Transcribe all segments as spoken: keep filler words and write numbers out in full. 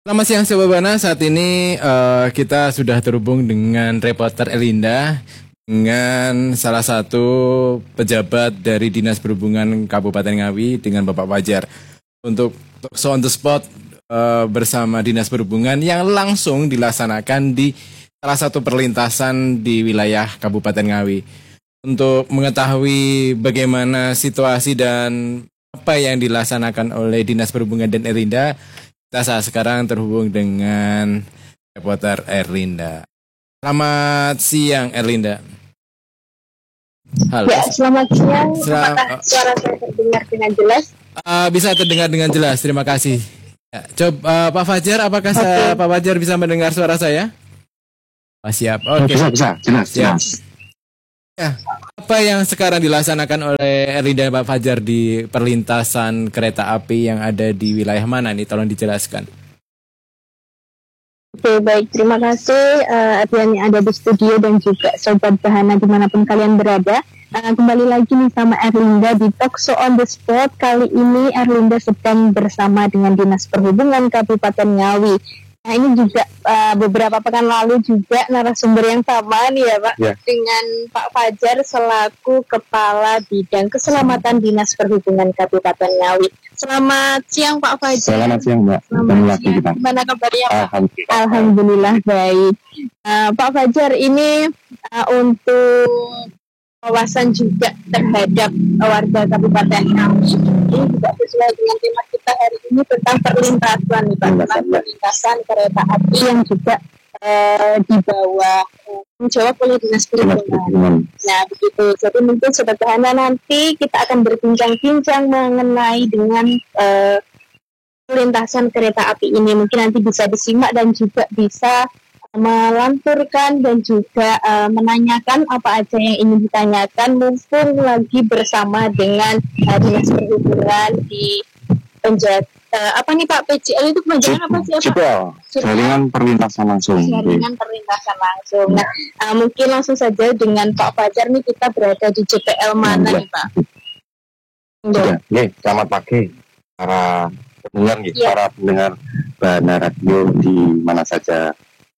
Selamat siang Sobat Bana, saat ini uh, kita sudah terhubung dengan reporter Elinda dengan salah satu pejabat dari Dinas Perhubungan Kabupaten Ngawi dengan Bapak Fajar untuk so on the spot uh, bersama Dinas Perhubungan yang langsung dilaksanakan di salah satu perlintasan di wilayah Kabupaten Ngawi. Untuk mengetahui bagaimana situasi dan apa yang dilaksanakan oleh Dinas Perhubungan dan Elinda, kita saat sekarang terhubung dengan reporter Erlinda. Selamat siang Erlinda. Halo. Ya, selamat siang. Selam- Apakah suara saya terdengar dengan jelas? Uh, bisa terdengar dengan jelas, terima kasih. Ya, coba uh, Pak Fajar, apakah okay. saya, Pak Fajar bisa mendengar suara saya? Oh, siap. Oke. Okay. Bisa, bisa, jelas, siap. jelas. Ya, apa yang sekarang dilaksanakan oleh Erlinda dan Pak Fajar di perlintasan kereta api yang ada di wilayah mana nih? Tolong dijelaskan. Oke, baik. Terima kasih uh, Adrian yang ada di studio dan juga Sobat Bahana dimanapun kalian berada. Uh, kembali lagi nih sama Erlinda di Talkshow on the Spot. Kali ini Erlinda sedang bersama dengan Dinas Perhubungan Kabupaten Ngawi. Nah, ini juga uh, beberapa pekan lalu juga narasumber yang sama nih ya Pak, ya. Dengan Pak Fajar selaku Kepala Bidang Keselamatan Dinas Perhubungan Kabupaten Ngawi. Selamat siang Pak Fajar. Selamat siang Mbak. Selamat siang. Kita. Gimana kabarnya Pak? Alhamdulillah, Alhamdulillah baik. Uh, Pak Fajar, ini uh, untuk wawasan juga terhadap warga Kabupaten Ngawi. Ini juga sesuai dengan tema kita hari ini tentang perlintasan nih Pak, tentang perlintasan kereta api yang juga eh, di bawah eh, menjawab oleh Dinas Perhubungan. Nah begitu, jadi mungkin Sobat Bahana nanti kita akan berbincang-bincang mengenai dengan eh, perlintasan kereta api ini. Mungkin nanti bisa disimak dan juga bisa melanturkan dan juga uh, menanyakan apa aja yang ingin ditanyakan, mumpung lagi bersama dengan uh, Dinas Perhubungan di penjat uh, apa nih Pak, P J L itu kepanjangan apa sih Pak? Jaringan perlintasan langsung. Jaringan perlintasan langsung. Nah, uh, mungkin langsung saja dengan Pak Fajar nih, kita berada di J P L mana nih Pak? Sudah. Nih, selamat pagi para pendengar nih, ya. Para pendengar Bahana Radio di mana saja.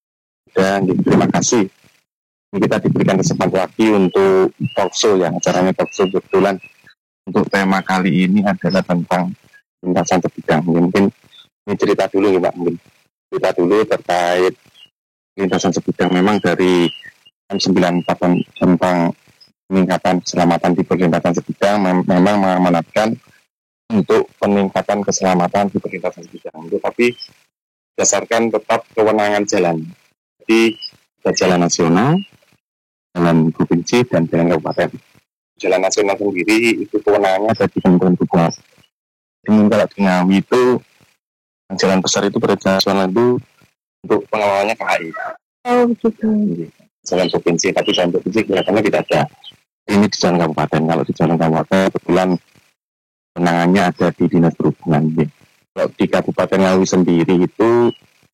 Dan terima kasih kita diberikan kesempatan lagi untuk talkshow ya, acaranya talkshow kebetulan untuk tema kali ini adalah tentang lintasan sebidang. Mungkin ini cerita dulu ya Pak, mungkin cerita dulu terkait lintasan sebidang. Memang dari tahun sembilan puluh empat tentang peningkatan keselamatan di perlintasan sebidang mem- memang mengamanatkan untuk peningkatan keselamatan di perlintasan sebidang. Tapi berdasarkan tetap kewenangan jalan. Di jalan nasional, jalan provinsi, dan jalan kabupaten. Jalan nasional sendiri itu kewenangannya ada di Kementerian Perhubungan. Jadi kalau di Ngawi itu jalan besar itu pada jalan nasional itu untuk pengelolaannya K H I. Oh begitu. Jalan provinsi, tapi jalan provinsi kelihatannya tidak ada. Ini di jalan kabupaten. Kalau di jalan kabupaten kebetulan kewenangannya ada di Dinas Perhubungan. Kalau di Kabupaten Ngawi sendiri itu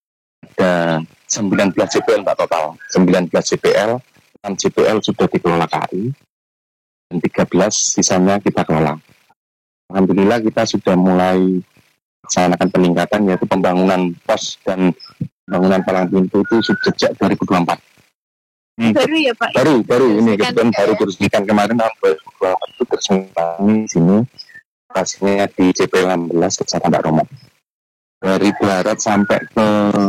ada sembilan belas J P L Mbak total. sembilan belas J P L, enam J P L sudah dikelola K H I, dan tiga belas sisanya kita kelola. Alhamdulillah kita sudah mulai melaksanakan peningkatan, yaitu pembangunan pos dan pembangunan palang pintu itu sejak dua ribu dua puluh empat. Hmm. Baru ya Pak? Baru, baru ini kebetulan baru diresmikan kemarin tahun dua ribu dua puluh empat itu diresmikan di sini. Lokasinya di J P L enam belas Kecamatan Mbak Romo. Dari barat sampai ke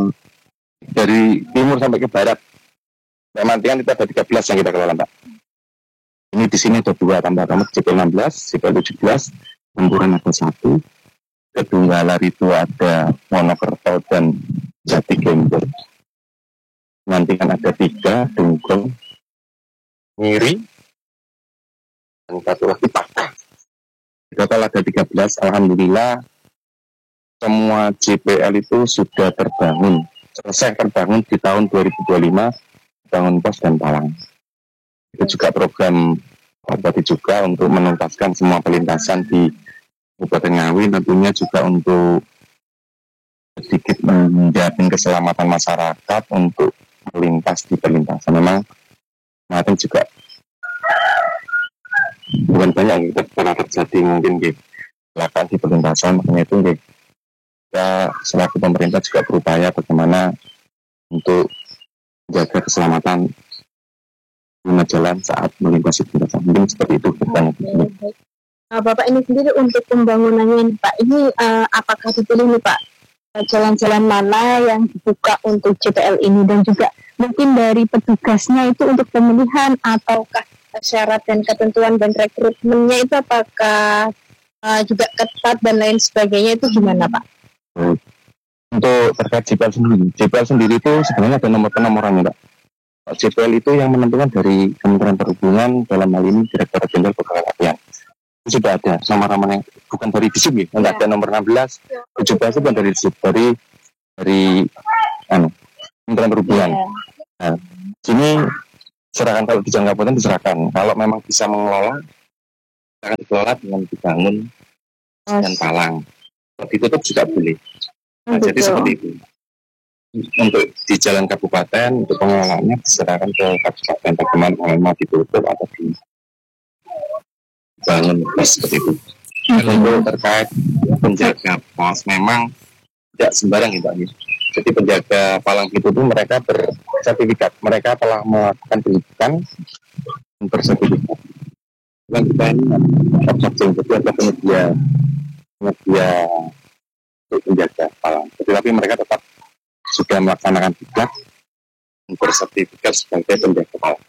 dari timur sampai ke barat. Mbak Mantian itu ada tiga belas yang kita kelola Mbak. Ini di sini ada dua tambah tambah J P L enam belas, J P L tujuh belas, Tempuran ada satu, Kedunggalar itu ada Monokerto dan Jati Gembor. Nanti kan ada tiga, Dunggong, Ngiri, dan satu lagi Pakah. Total ada tiga belas, Alhamdulillah semua J P L itu sudah terbangun. Selesai terbangun di tahun dua ribu dua puluh lima, bangun pos dan palang. Itu juga program Bupati juga untuk menuntaskan semua perlintasan di Kabupaten Ngawi, tentunya juga untuk sedikit menjamin keselamatan masyarakat untuk melintas di perlintasan. Memang kemarin juga bukan banyak yang pernah terjadi mungkin gitu, kecelakaan di perlintasan, makanya itu gitu. kita selaku pemerintah juga berupaya bagaimana untuk menjaga keselamatan pengguna jalan saat melintasi jembatan. Mungkin seperti itu. Oke, uh, Bapak ini sendiri untuk pembangunannya nih, Pak, ini uh, apakah dipilih nih Pak jalan-jalan mana yang dibuka untuk J P L ini, dan juga mungkin dari petugasnya itu untuk pemilihan ataukah syarat dan ketentuan dan rekrutmennya itu apakah uh, juga ketat dan lain sebagainya, itu gimana Pak? Untuk terkait J P L sendiri, J P L sendiri itu sebenarnya ada nomor penomorannya, Pak. J P L itu yang menentukan dari Kementerian Perhubungan, dalam hal ini Direktorat Jenderal Perkereta. Itu sudah ada nomor-nomornya, bukan dari Disub ya, ya. Ada nomor enam belas, tujuh belas itu bukan dari Disub, dari dari anu, Kementerian Perhubungan. Ya. Nah, sini serahkan, kalau di Jalan Kabupaten diserahkan. Kalau memang bisa mengelola, akan dikelola dengan dibangun dan palang. Kalau ditutup juga boleh. Nah, jadi seperti itu. Untuk di Jalan Kabupaten, untuk pengelolaannya diserahkan ke Kabupaten, bagaimana mau ditutup atau dibangun, seperti itu. Dan untuk terkait penjaga pos, memang tidak sembarang ya Pak. Jadi penjaga palang itu tuh mereka bersertifikat, mereka telah melakukan pendidikan dan bersertifikat. Dan kita ini subjek, jadi ada penyedia penyedia untuk penjaga palang. Tetapi mereka tetap sudah melaksanakan tugas dan bersertifikat sebagai penjaga palang.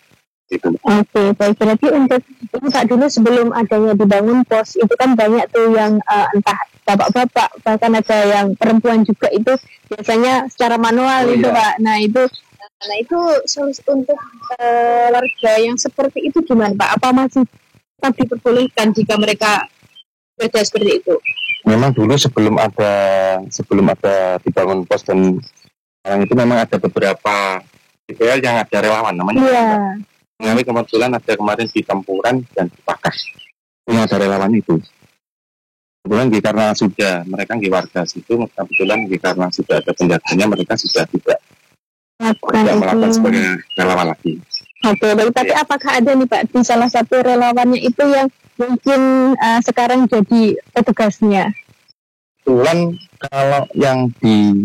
Oke, baik. Berarti untuk ini Pak, dulu sebelum adanya dibangun pos itu kan banyak tuh yang uh, entah bapak-bapak, bahkan ada yang perempuan juga, itu biasanya secara manual oh, itu iya. Pak. Nah itu, nah itu solusi untuk uh, warga yang seperti itu gimana Pak? Apa masih tetap diperbolehkan jika mereka bekerja seperti itu? Memang dulu sebelum ada sebelum ada dibangun pos dan yang itu memang ada beberapa J P L yang ada relawan namanya. Iya. Ngawi kebetulan ada kemarin di Tempuran dan di Pakas. Yang ada relawan itu. Kebetulan karena sudah mereka di warga situ, kebetulan karena sudah ada penjaganya, mereka sudah tidak tidak melakukan sebagai relawan lagi. Oke, baik. Tapi ya. Apakah ada nih Pak di salah satu relawannya itu yang mungkin uh, sekarang jadi petugasnya? Kebetulan kalau yang di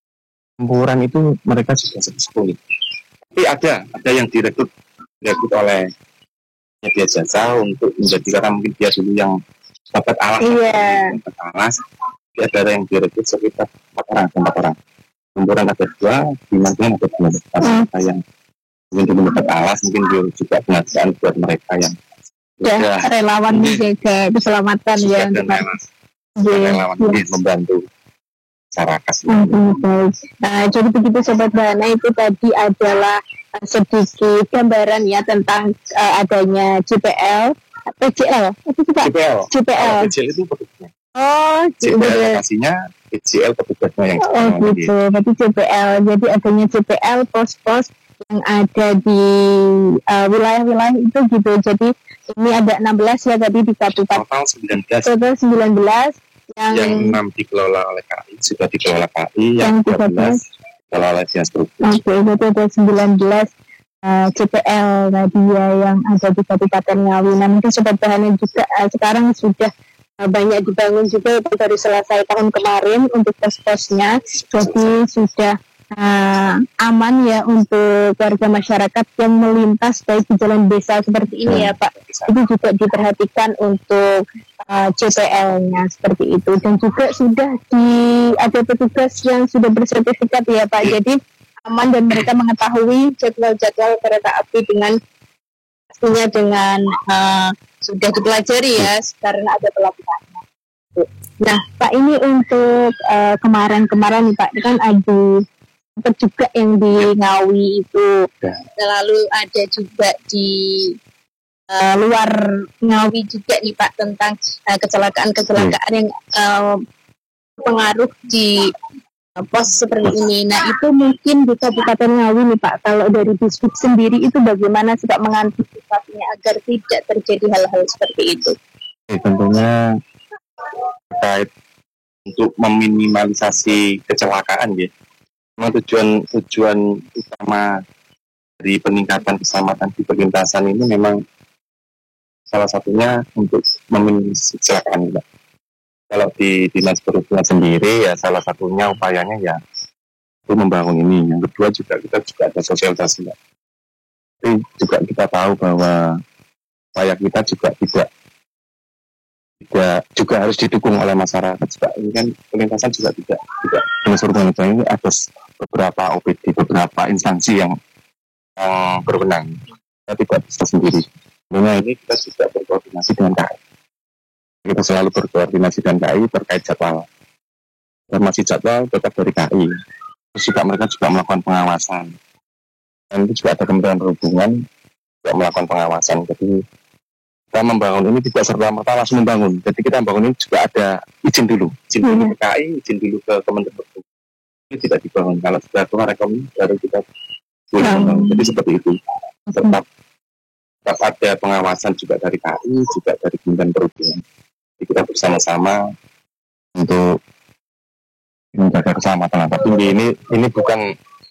Tempuran itu mereka sudah sepuh. Tapi ada, ada yang direkrut direkrut oleh media jasa untuk menjadi, karena mungkin dia dulu yang dapat alas, yeah. dapat alas, dia ada yang direkrut sekitar empat orang, empat orang. Tempuran ada dua, di Mandian ada dua, hmm. yang mungkin dulu dapat alas, mungkin dia juga pengajian buat mereka yang ya, sudah relawan menjaga keselamatan ya, dan relawan, yeah. relawan yeah. membantu masyarakat. Hmm, nah, jadi begitu Sobat Bahana, itu tadi adalah sedikit gambaran ya tentang uh, adanya J P L, P J L, itu juga J P L. J P L. P J L itu petugasnya. Oh, J P L lokasinya, P J L petugasnya yang. Oh gitu, berarti J P L. Jadi adanya J P L pos-pos yang ada di uh, wilayah-wilayah itu gitu. Jadi ini ada enam belas ya tadi di kabupaten. Total sembilan belas. Total sembilan belas. Yang, yang enam dikelola oleh K I, sudah dikelola K I, yang, yang tiga belas dikelola oleh Dinas Perhubungan. Oke, berarti ada sembilan belas uh, J P L tadi ya yang ada di Kabupaten Ngawi. Nah, mungkin Sobat Bahana juga uh, sekarang sudah uh, banyak dibangun juga, itu baru selesai tahun kemarin untuk pos-posnya. Jadi sudah uh, aman ya untuk warga masyarakat yang melintas baik di jalan desa seperti ini ya Pak. Itu juga diperhatikan untuk uh, J P L-nya seperti itu, dan juga sudah di ada petugas yang sudah bersertifikat ya Pak. Jadi aman dan mereka mengetahui jadwal-jadwal kereta api dengan pastinya dengan uh, sudah dipelajari ya karena ada pelatihannya. Nah Pak, ini untuk uh, kemarin-kemarin nih Pak, kan ada sempat juga yang di Ngawi itu, lalu ada juga di uh, luar Ngawi juga nih Pak tentang uh, kecelakaan-kecelakaan yang uh, pengaruh di uh, pos seperti ini. Nah itu mungkin di Kabupaten Ngawi nih Pak, kalau dari distrik sendiri itu bagaimana sih Pak mengantisipasinya agar tidak terjadi hal-hal seperti itu? Ya, tentunya terkait untuk meminimalisasi kecelakaan ya. Memang tujuan tujuan utama dari peningkatan keselamatan di perlintasan ini memang salah satunya untuk meminimalisasi kecelakaan, Pak. Kalau di dinas perhubungan sendiri ya salah satunya upayanya ya itu membangun ini. Yang kedua juga kita juga ada sosialisasi. Tapi juga kita tahu bahwa upaya kita juga tidak tidak juga harus didukung oleh masyarakat juga. Ini kan pelintasan juga tidak tidak dinas perhubungan ini ada beberapa O P D, beberapa instansi yang, yang berwenang. Kita tidak bisa sendiri. Nah ini kita juga berkoordinasi dengan K I. Kita selalu berkoordinasi dengan K I terkait jadwal. Dan masih jadwal tetap dari K I. Terus juga mereka juga melakukan pengawasan. Dan itu juga ada Kementerian Perhubungan juga melakukan pengawasan. Jadi kita membangun ini tidak serta-merta langsung membangun. Jadi kita membangun ini juga ada izin dulu. Izin dulu ke K I, izin dulu ke Kementerian Perhubungan. Ini tidak dibangun. Kalau sudah keluar rekomendasi baru kita boleh membangun. Jadi seperti itu. Tetap, tetap ada pengawasan juga dari K I, juga dari Kementerian Perhubungan. Jadi kita bersama-sama untuk menjaga keselamatan. Tapi ini ini bukan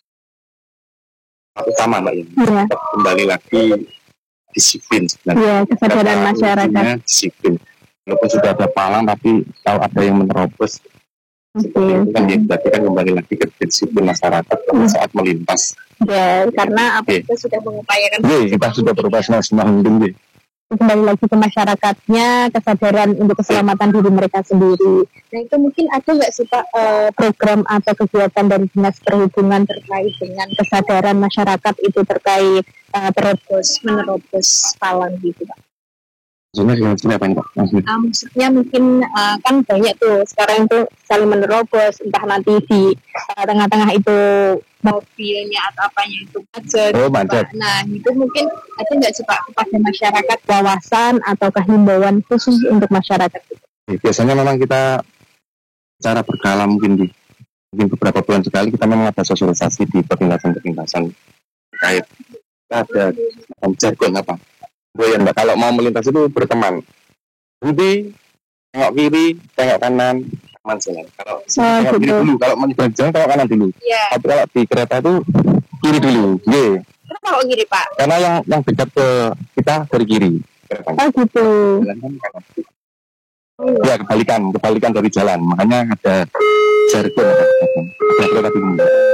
utama Mbak ini. Ya. Kembali lagi disiplin sebenarnya. Ya, kesadaran masyarakat. Disiplin. Walaupun sudah ada palang tapi tahu ada yang menerobos. Okay. Itu kan ya, berarti kan kembali lagi ke disiplin masyarakat pada saat melintas. Ya, karena apa kita sudah mengupayakan. Ya, kita sudah berupaya semaksimal mungkin. Kembali lagi ke masyarakatnya, kesadaran untuk keselamatan diri mereka sendiri. Nah itu mungkin ada nggak sih Pak eh, program atau kegiatan dari Dinas Perhubungan terkait dengan kesadaran masyarakat itu terkait eh, terobos, menerobos palang gitu Pak? Maksudnya apa nih Pak? Maksudnya? Uh, maksudnya mungkin uh, kan banyak tuh sekarang itu saling menerobos, entah nanti di uh, tengah-tengah itu mobilnya atau apanya itu macet. Oh, macet. Nah itu mungkin ada nggak sih Pak kepada masyarakat wawasan atau himbauan khusus untuk masyarakat? Biasanya memang kita cara berkala mungkin di mungkin beberapa bulan sekali kita memang ada sosialisasi di perlintasan-perlintasan terkait ada jargon apa. Goyan Mbak, kalau mau melintas itu berteman. Berhenti, tengok kiri, tengok kanan, aman jalan. Kalau oh, tengok gitu. Kiri dulu, kalau mau berjalan tengok kanan dulu. Yeah. Tapi kalau di kereta itu kiri dulu. Yeah. Kenapa kok kiri Pak? Karena yang yang dekat ke kita dari kiri. Keretanya. Oh gitu. Jalan kan kanan. Oh. Ya kebalikan, kebalikan dari jalan. Makanya ada jargon. Ada kereta dulu.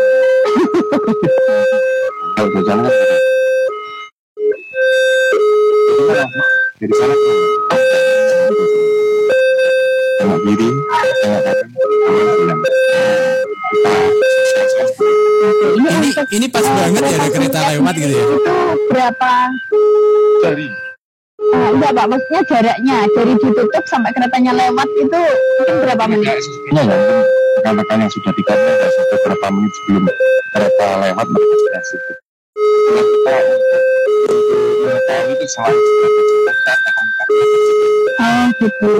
Kalau berjalan kan dari sana tengok kiri, tengok kanan, pulang. Ini ini pas banget ya ada kereta lewat gitu ya. Itu berapa? Dari Uh, enggak Pak, maksudnya jaraknya dari ditutup sampai keretanya lewat itu mungkin berapa menit? Iya ya, rekan-rekan yang sudah di kereta ya sudah berapa menit sebelum kereta lewat mereka sudah situ. Kita itu selalu kita oh gitu.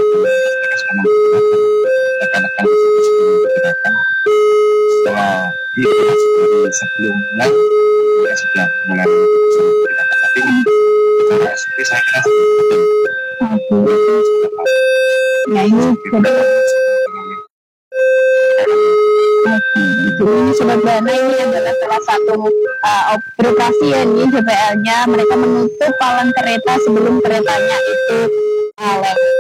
Rekan-rekan sebelum bergerakan setelah di sebelumnya kita sudah mulai bergerakan. Tapi seperti saya kira ya ini ini sebenarnya ini adalah salah satu uh, operasi ya ini J P L-nya mereka menutup palang kereta sebelum keretanya itu uh, lewat.